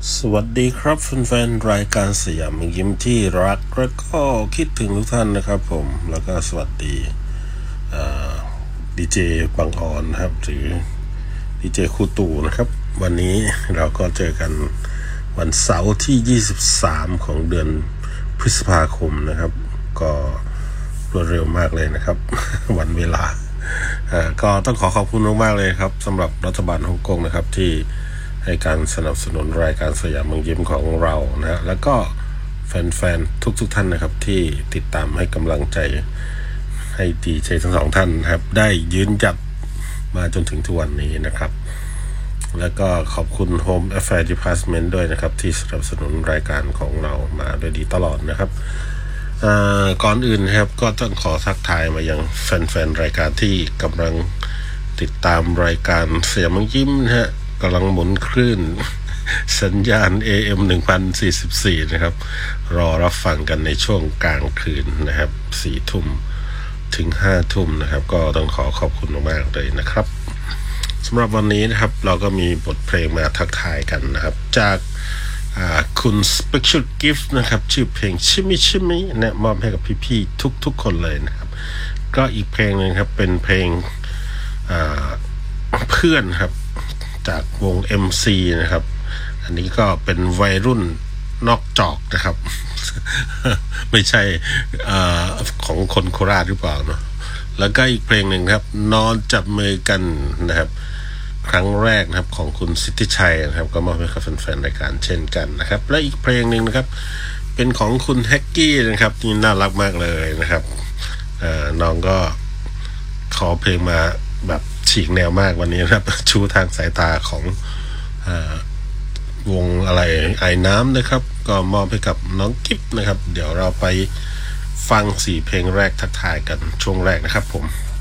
สวัสดีครับแฟนๆรายการสยามยิ้มที่รักและก็คิดถึงทุกท่านนะครับผมแล้วก็สวัสดีดีเจบังออนนะครับหรือดีเจครูตู่นะครับวันนี้เราก็เจอกันวันเสาร์ที่23ของเดือนพฤษภาคมนะครับก็รวดเร็วมากเลยนะครับ วันเวลาก็ต้องขอบคุณมากๆเลยครับสำหรับรัฐบาลฮ่องกงนะครับที่ให้การสนับสนุนรายการสยามยิ้มของเรานะฮะแล้วก็แฟนๆทุกท่านนะครับที่ติดตามให้กำลังใจให้ดีเจทั้งสองท่านครับได้ยืนหยัดมาจนถึงทุกวันนี้นะครับแล้วก็ขอบคุณ Home Affairs Department ด้วยนะครับที่สนับสนุนรายการของเรามาโดยดีตลอดนะครับก่อนอื่นครับก็ต้องขอทักทายมายังแฟนๆรายการที่กำลังติดตามรายการสยามยิ้มนะฮะกำลังหมุนคลื่นสัญญาณ AM 1044นะครับรอรับฟังกันในช่วงกลางคืนนะครับ4 ทุ่มถึง5 ทุ่มนะครับก็ต้องขอบคุณมากๆเลยนะครับสำหรับวันนี้นะครับเราก็มีบทเพลงมาทักทายกันนะครับจากคุณ Special Gift นะครับชื่อเพลงชิมิชิมินะมอบให้กับพี่ๆทุกคนเลยนะครับก็อีกเพลงนึงครับเป็นเพลงเพื่อนครับจากวง MC นะครับอันนี้ก็เป็นวัยรุ่นนอกจอกนะครับ ไม่ใช่ของคนโคราชหรือเปล่าเนาะแล้วก็อีกเพลงหนึ่งครับนอนจับมือกันนะครับครั้งแรกนะครับของคุณสิทธิชัยนะครับก็มอบให้กับแฟนๆรายการเช่นกันนะครับและอีกเพลงหนึ่งนะครับเป็นของคุณแฮกกี้นะครับที่น่ารักมากเลยนะครับน้องก็ขอเพลงมาแบบฉีกแนวมากวันนี้นะครับชูทางสายตาของวงอะไรไอ้น้ำนะครับก็มอบให้กับน้องกิ๊บนะครับเดี๋ยวเราไปฟัง4 เพลงแรกทักทายกันช่วงแรกนะครับผม